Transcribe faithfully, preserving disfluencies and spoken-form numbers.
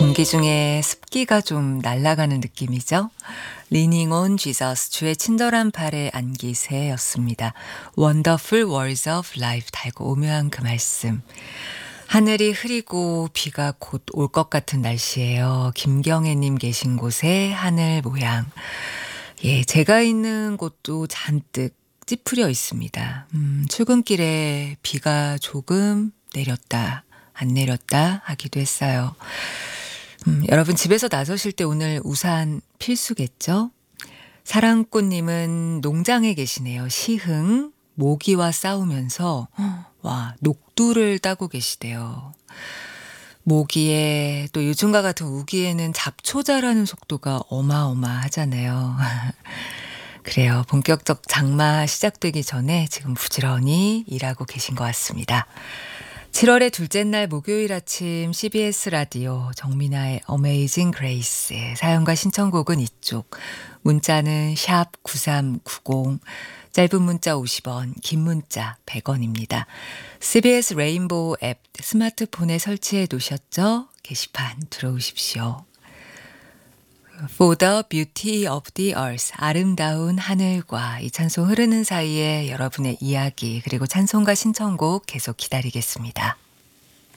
공기 중에 습기가 좀 날아가는 느낌이죠. Leaning on Jesus, 주의 친절한 팔에 안기세였습니다. Wonderful words of life, 달고 오묘한 그 말씀. 하늘이 흐리고 비가 곧 올 것 같은 날씨예요. 김경애님 계신 곳의 하늘 모양. 예, 제가 있는 곳도 잔뜩 찌푸려 있습니다. 음, 출근길에 비가 조금 내렸다, 안 내렸다 하기도 했어요. 음, 여러분 집에서 나서실 때 오늘 우산 필수겠죠? 사랑꽃님은 농장에 계시네요. 시흥, 모기와 싸우면서 와 녹두를 따고 계시대요. 모기에 또 요즘과 같은 우기에는 잡초 자라는 속도가 어마어마하잖아요. 그래요. 본격적 장마 시작되기 전에 지금 부지런히 일하고 계신 것 같습니다. 칠월의 둘째 날 목요일 아침 씨비에스 라디오 정민아의 Amazing Grace. 사연과 신청곡은 이쪽. 문자는 샵 구삼구공, 짧은 문자 오십 원, 긴 문자 백 원입니다. 씨비에스 레인보우 앱 스마트폰에 설치해 놓으셨죠? 게시판 들어오십시오. For the beauty of the earth, 아름다운 하늘과 이 찬송 흐르는 사이에 여러분의 이야기 그리고 찬송과 신청곡 계속 기다리겠습니다.